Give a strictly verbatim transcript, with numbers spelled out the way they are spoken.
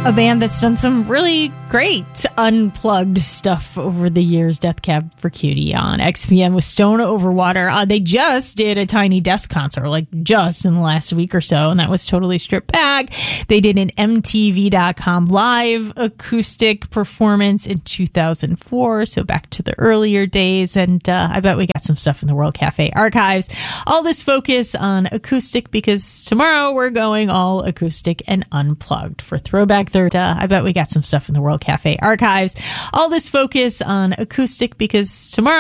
A band that's done some really great unplugged stuff over the years, Death Cab for Cutie on X P M with Stone Over Water. Uh, they just did a Tiny Desk concert, like just in the last week or so, and that was totally stripped back. They did an M T V dot com live acoustic performance in two thousand four, so back to the earlier days, and uh, I bet we got some stuff in the World Cafe archives. All this focus on acoustic because tomorrow we're going all acoustic and unplugged for Throwback Thursday. Uh, I bet we got some stuff in the World Cafe archives. All this focus on acoustic because tomorrow